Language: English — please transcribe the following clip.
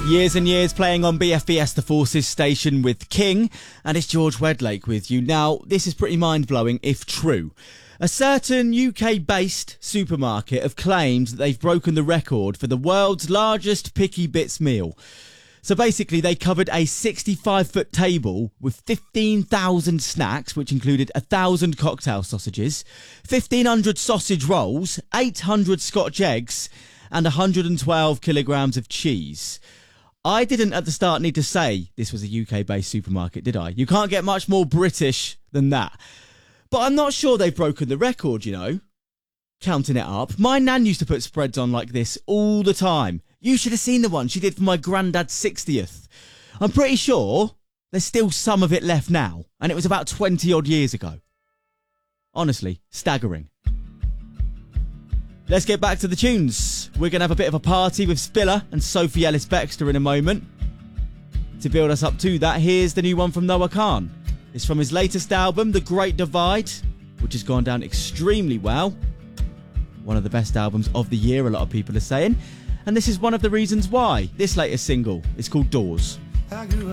Years and years playing on BFBS The Forces station with King, and it's George Wedlake with you. Now, this is pretty mind-blowing if true. A certain UK-based supermarket have claimed that they've broken the record for the world's largest Picky Bits meal. So basically, they covered a 65-foot table with 15,000 snacks, which included 1,000 cocktail sausages, 1,500 sausage rolls, 800 Scotch eggs, and 112 kilograms of cheese. I didn't at the start need to say this was a UK-based supermarket, did I? You can't get much more British than that. But I'm not sure they've broken the record, you know. Counting it up. My nan used to put spreads on like this all the time. You should have seen the one she did for my granddad's 60th. I'm pretty sure there's still some of it left now, and it was about 20 odd years ago. Honestly, staggering. Let's get back to the tunes. We're going to have a bit of a party with Spiller and Sophie Ellis-Bextor in a moment. To build us up to that, here's the new one from Noah Kahan. It's from his latest album, The Great Divide, which has gone down extremely well. One of the best albums of the year, a lot of people are saying. And this is one of the reasons why. This latest single is called Doors.